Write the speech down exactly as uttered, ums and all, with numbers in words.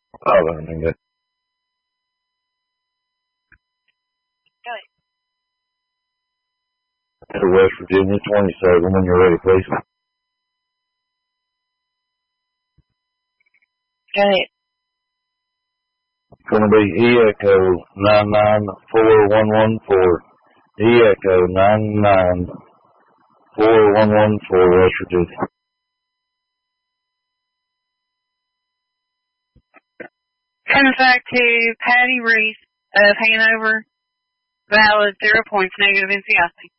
Oh, I mean that. West Virginia, twenty-seven, when you're ready, please. Go ahead. It's going to be E Echo nine nine four one one four. E Echo nine nine four one one four, West Virginia. Comes back to Patty Reese of Hanover, valid zero points, negative N C I C.